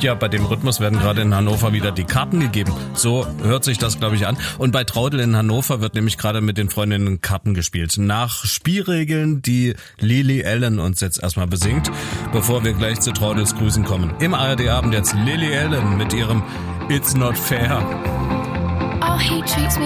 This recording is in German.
Ja, bei dem Rhythmus werden gerade in Hannover wieder die Karten gegeben. So hört sich das, glaube ich, an. Und bei Traudl in Hannover wird nämlich gerade mit den Freundinnen Karten gespielt. Nach Spielregeln, die Lily Allen uns jetzt erstmal besingt, bevor wir gleich zu Traudls Grüßen kommen. Im ARD-Abend jetzt Lily Allen mit ihrem It's Not Fair. Oh, he treats me